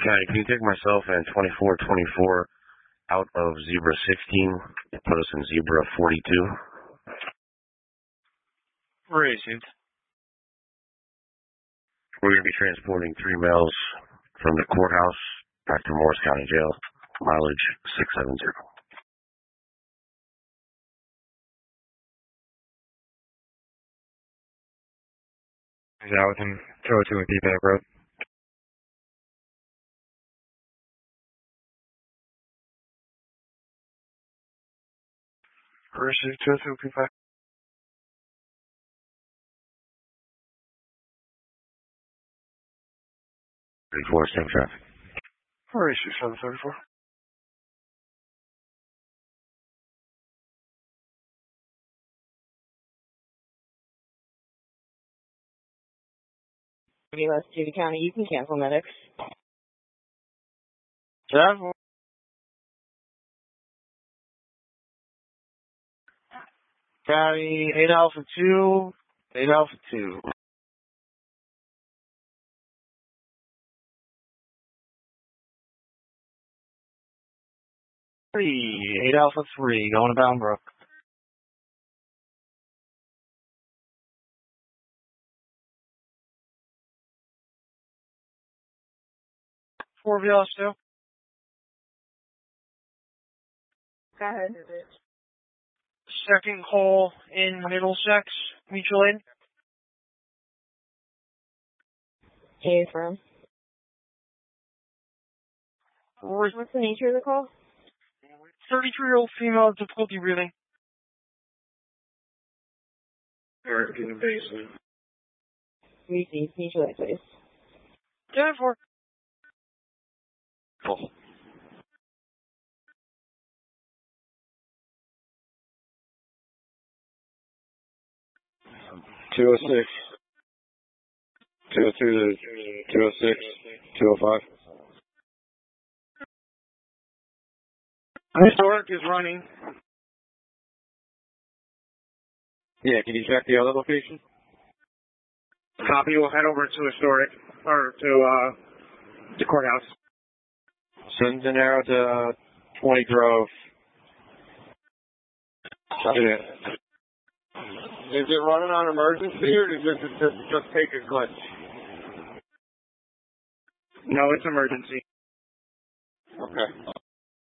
County, can you take myself and 2424 out of Zebra 16 and put us in Zebra 42? Received. We're going to be transporting 3 males from the courthouse back to Morris County Jail, mileage 670. He's out with him. 202 and P-Back Road. Received. 202 P-Back. 34, same traffic. Received. 734. West Judy County, you can cancel medics. 7. County 8 Alpha 2. 8 Alpha 2. 3. 8 Alpha 3. Going to Boundbrook. 4 VL still. Go ahead. Second call in Middlesex, mutual aid. Hey, firm. What's the nature of the call? 33-year-old female with difficulty breathing. Alright, get in base. Receive. Mutual aid, please. 10-4. Full. Two 206. 202 to 206. 205. Historic is running. Yeah, can you check the other location? Copy. We'll head over to Historic, or to the courthouse. Send an arrow to 20 Grove. Yeah. Is it running on emergency, or does it just take a glitch? No, it's emergency.